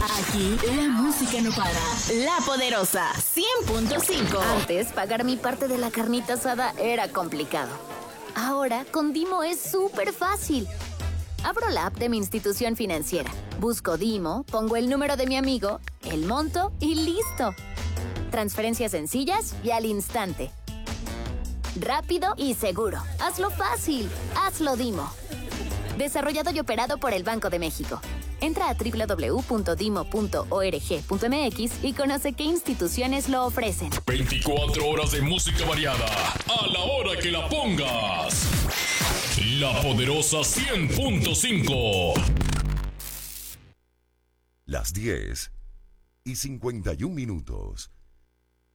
Aquí la música no para. La Poderosa 100.5. Antes, pagar mi parte de la carnita asada era complicado. Ahora, con Dimo es súper fácil. Abro la app de mi institución financiera, busco Dimo, pongo el número de mi amigo, el monto y listo. Transferencias sencillas y al instante. Rápido y seguro. Hazlo fácil. Hazlo Dimo. Desarrollado y operado por el Banco de México. Entra a www.dimo.org.mx y conoce qué instituciones lo ofrecen. 24 horas de música variada, a la hora que la pongas. La Poderosa 100.5. Las 10:51.